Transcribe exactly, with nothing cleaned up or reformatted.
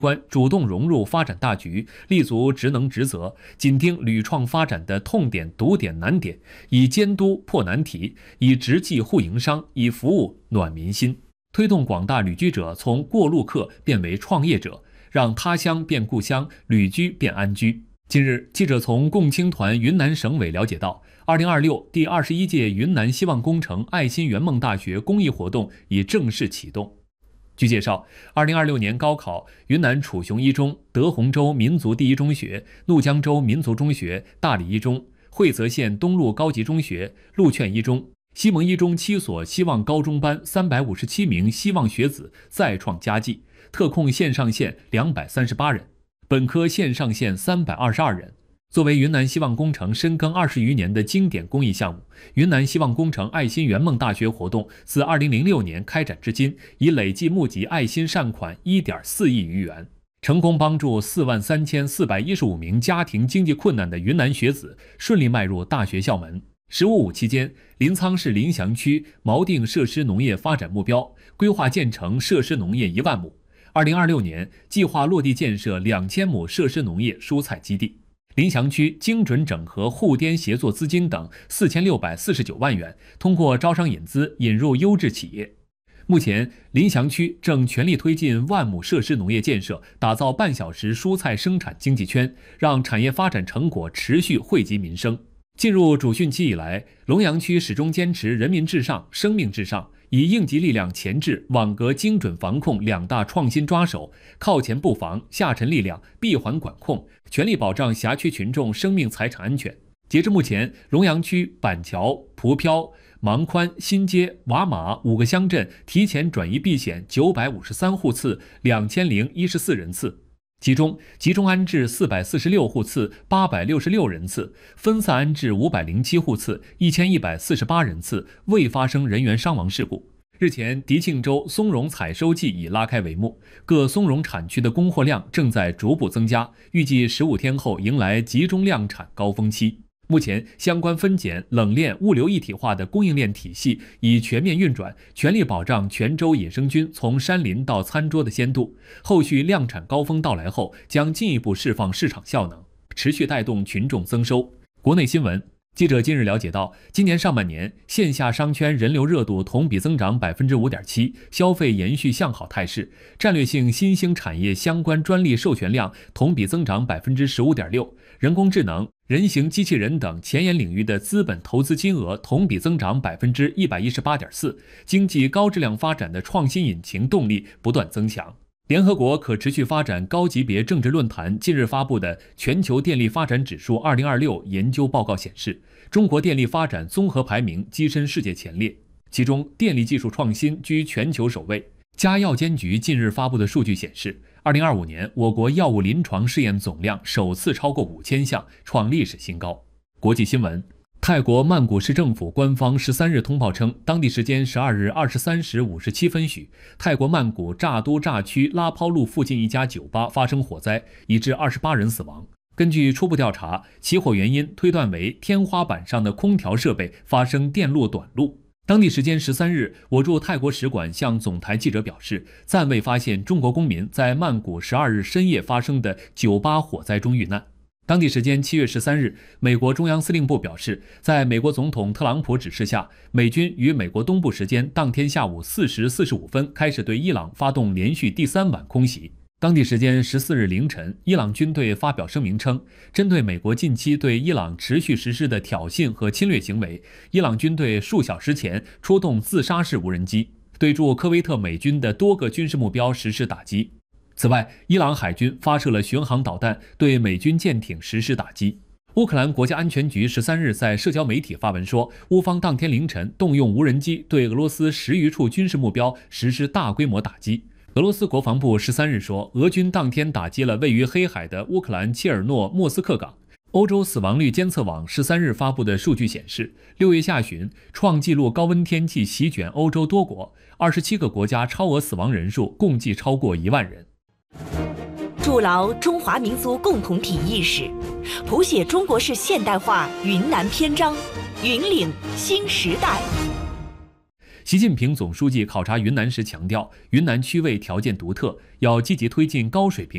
关主动融入发展大局，立足职能职责，紧盯屡创发展的痛点、堵点、难点，以监督破难题，以执纪护营商，以服务暖民心，推动广大旅居者从过路客变为创业者，让他乡变故乡，旅居变安居。近日，记者从共青团云南省委了解到，二零二六第二十一届云南希望工程爱心圆梦大学公益活动已正式启动。据介绍，二零二六年高考，云南楚雄一中、德宏州民族第一中学、怒江州民族中学、大理一中、惠泽县东路高级中学、鹿劝一中、西蒙一中七所希望高中班三百五十七名希望学子再创佳绩，特控线上线两百三十八人，本科线上线三百二十二人。作为云南希望工程深耕二十余年的经典公益项目，云南希望工程爱心圆梦大学活动自二零零六年开展至今，已累计募集爱心善款 一点四亿余元，成功帮助四万三千四百一十五名家庭经济困难的云南学子顺利迈入大学校门。十五五期间，临沧市临翔区锚定设施农业发展目标，规划建成设施农业一万亩。二零二六年计划落地建设两千亩设施农业蔬菜基地。临翔区精准整合沪滇协作资金等四千六百四十九万元，通过招商引资引入优质企业。目前，临翔区正全力推进万亩设施农业建设，打造半小时蔬菜生产经济圈，让产业发展成果持续惠及民生。进入主汛期以来，龙阳区始终坚持人民至上、生命至上，以应急力量前置、网格精准防控两大创新抓手，靠前布防，下沉力量，闭环管控，全力保障辖区群众生命财产安全。截至目前，龙阳区板桥、蒲漂、芒宽、新街、瓦马五个乡镇提前转移避险九百五十三户次，两千零一十四人次。其中，集中安置四百四十六户次，八百六十六人次；分散安置五百零七户次，一千一百四十八人次，未发生人员伤亡事故。日前，迪庆州松茸采收季已拉开帷幕，各松茸产区的供货量正在逐步增加，预计十五天后迎来集中量产高峰期。目前，相关分拣、冷链、物流一体化的供应链体系已全面运转，全力保障全州野生菌从山林到餐桌的鲜度。后续量产高峰到来后，将进一步释放市场效能，持续带动群众增收。国内新闻。记者近日了解到，今年上半年线下商圈人流热度同比增长 百分之五点七， 消费延续向好态势，战略性新兴产业相关专利授权量同比增长 百分之十五点六， 人工智能、人形机器人等前沿领域的资本投资金额同比增长 百分之一百一十八点四， 经济高质量发展的创新引擎动力不断增强。联合国可持续发展高级别政治论坛近日发布的全球电力发展指数二零二六研究报告显示，中国电力发展综合排名跻身世界前列，其中电力技术创新居全球首位。家药监局近日发布的数据显示，二零二五年我国药物临床试验总量首次超过五千项，创历史新高。国际新闻。泰国曼谷市政府官方十三日通报称，当地时间十二日二十三时五十七分许，泰国曼谷乍都乍区拉抛路附近一家酒吧发生火灾，已致二十八人死亡。根据初步调查，起火原因推断为天花板上的空调设备发生电路短路。当地时间十三日，我驻泰国使馆向总台记者表示，暂未发现中国公民在曼谷十二日深夜发生的酒吧火灾中遇难。当地时间七月十三日，美国中央司令部表示，在美国总统特朗普指示下，美军于美国东部时间当天下午四时四十五分开始对伊朗发动连续第三晚空袭。当地时间十四日凌晨，伊朗军队发表声明称，针对美国近期对伊朗持续实施的挑衅和侵略行为，伊朗军队数小时前出动自杀式无人机，对驻科威特美军的多个军事目标实施打击。此外，伊朗海军发射了巡航导弹，对美军舰艇实施打击。乌克兰国家安全局十三日在社交媒体发文说，乌方当天凌晨动用无人机对俄罗斯十余处军事目标实施大规模打击。俄罗斯国防部十三日说，俄军当天打击了位于黑海的乌克兰切尔诺莫斯克港。欧洲死亡率监测网十三日发布的数据显示，六月下旬创纪录高温天气席卷欧洲多国，二十七个国家超额死亡人数共计超过一万人。 筑牢中华民族共同体意识，谱写中国式现代化云南篇章，云岭新时代。 习近平总书记考察云南时强调，云南区位条件独特，要积极推进高水平